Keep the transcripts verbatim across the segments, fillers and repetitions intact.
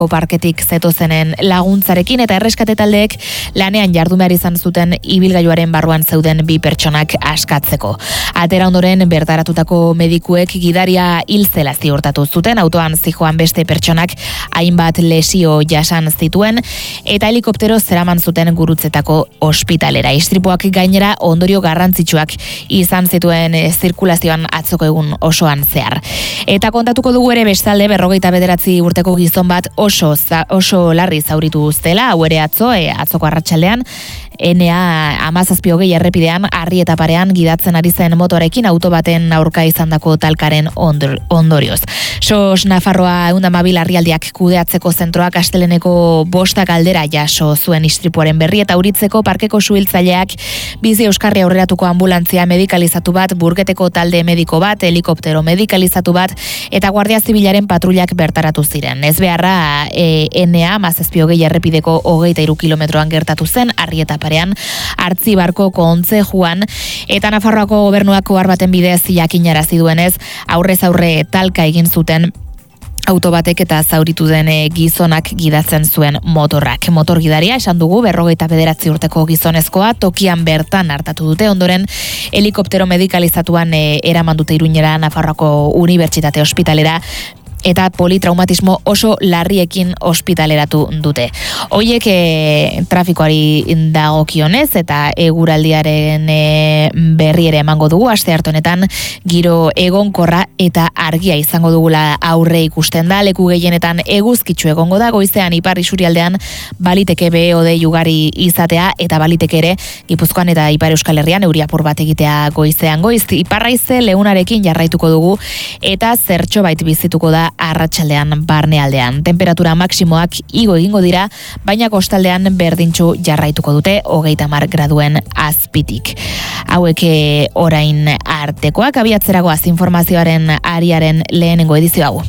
parketik zetozenen laguntzarekin eta erreskate taldeek lanean jardu behar izan zuten ibilgailuaren barruan zeuden bi pertsonak askatzeko. Atera ondoren bertaratutako medikuek gidaria hil zela ziurtatu zuten, autoan zijoan beste pertsonak hainbat lesio jasan zituen eta helikoptero zeraman zuten Gurutzetako ospitalera. Istripuak gainera ondorio garrantzitsuak izan zituen e, zirkulazioan atzoko egun osoan zehar. Eta kontatuko dugu ere bestalde berrogeita bederatzi urteko gizon bat oso, oso larri zauritu zela, hau ere atzo, e, atzoko arratsaldean, N A hamazazpi hogei errepidean harri eta parean gidatzen ari zen motorekin auto baten aurka izandako talkaren ondor, ondorioz. Sos Nafarroa ehun eta hamabi larrialdiak kudeatzeko zentroak asteleneko bostak aldera jaso zuen istripuaren berri eta Uritzeko parkeko suhiltzaileak bizi euskarri aurreratuko ambulantzia medikalizatu bat, Burgeteko talde mediko bat, helikoptero medikalizatu bat eta Guardia Zibilaren patrullak bertaratu ziren. Ez beharra e, N A hamazazpi hogei errepideko hogeita hiru kilometroan gertatu zen harri eta parean Artzibarko kontzejuan eta Nafarroako gobernuak ohar baten bidez jakinarazi duenez aurrez aurre talka egin zuten auto batek eta zauritu den gizonak gidatzen zuen motorrak. Motorgidaria esan dugu berrogeita bederatzi urteko gizonezkoa tokian bertan hartatu dute, ondoren helikoptero medikalizatuan e, eraman dute Iruñera Nafarroako Unibertsitate Ospitalera eta politraumatismo oso larriekin ospitaleratu dute. Hoiek e, trafikoari dagokionez eta eguraldiaren e, berri ere emango dugu aste hartu honetan giro egonkorra eta argia izango dugula aurre ikusten da, leku gehienetan eguzkitsu egongo da, goizean ipar isurialdean baliteke behe hodei ugari izatea eta baliteke ere Gipuzkoan eta Ipar Euskal Herrian euri apur bat egitea goizean goiz, iparraize leunarekin jarraituko dugu eta zertxo bait bizituko da arratsaldean barnealdean. Temperatura maksimoak igo egingo dira, baina kostaldean berdintxu jarraituko dute hogeita hamar graduen azpitik. Hauek orain artekoak, abiatzeragoaz informazioaren ariaren lehenengo edizio hau.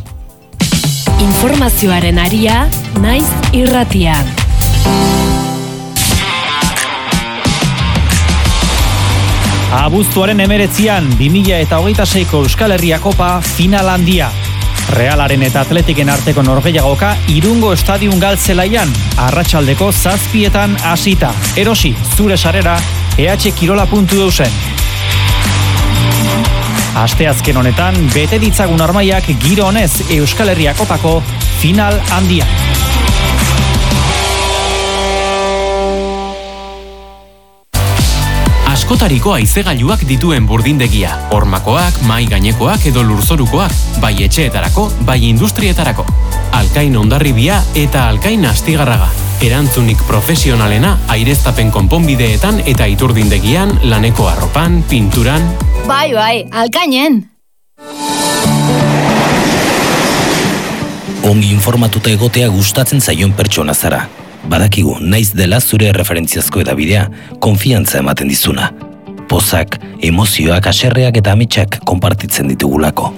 Informazioaren aria, naiz irratian. Abuztuaren emeretzian, bi mila hogeita seiko Euskal Herria Kopa final handia. Realaren eta Atletiken arteko norgehiagoka Irungo Estadion Galtzelaian, arratsaldeko zazpietan hasita. Erosi, zure sarera, E H Kirola puntu eusen. Asteazken honetan, bete ditzagun armaiak giro honez Euskal Herria Kopako final handia. Askotariko haizegailuak dituen burdindegia, hormakoak, mai gainekoak edo lurzorukoak, bai etxeetarako, bai industrietarako. Alkain Hondarribia eta Alkain Astigarraga. Erantzunik profesionalena aireztapen konponbideetan eta iturdindegian, laneko arropan, pinturan. Bai, bai, Alkainen! Ongi informatuta egotea gustatzen zaion pertsona zara. Badakigu, naiz dela zure referentziazko edabidea, konfiantza ematen dizuna. Pozak, emozioak, haserreak eta ametsak konpartitzen ditugulako.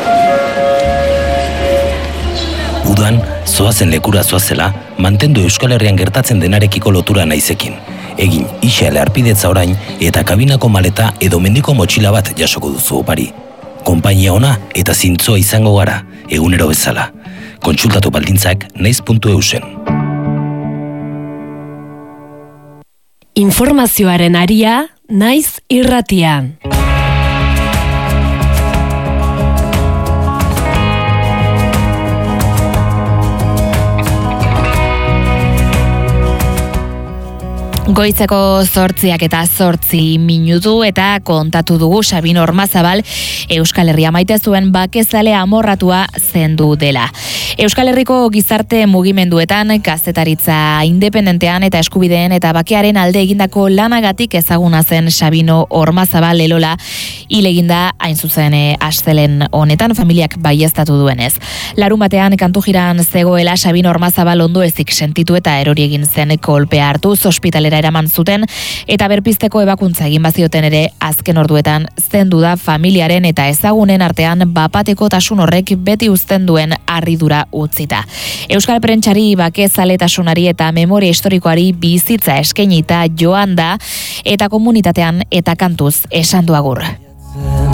Udan, zoazen lekura zoazela, mantendu Euskal Herrian gertatzen denarekiko lotura naizekin. Egin, isale arpidetza orain eta kabinako maleta edo mendiko motxila bat jasoko duzu opari. Konpainia ona eta zintzoa izango gara, egunero bezala. Kontsultatu baldintzak naiz puntu eusen. Informazioaren aria, naiz irratian. Goizeko zortziak eta zortzi minutu eta kontatu dugu Sabin Ormazabal Euskal Herria maite zuen bakezale amorratua zendu dela. Euskal Herriko gizarte mugimenduetan, kazetaritza independentean eta eskubideen eta bakearen alde egindako lanagatik ezaguna zen Sabino Ormazabal Elola hil eginda hain zuzen astelen honetan familiak baieztatu duenez. Larun batean kantu jiran zegoela Sabino Ormazabal ondo ezik sentitu eta erori egin zen kolpea hartuz ospitalera eraman zuten eta berpizteko ebakuntza egin bazioten ere azken orduetan zendu da familiaren eta ezagunen artean bapateko tasun horrek beti uzten duen harridura utzita. Euskal Prentsari bakezaletasunari eta memoria historikoari bizitza eskainita joan da eta komunitatean eta kantuz esan du agur.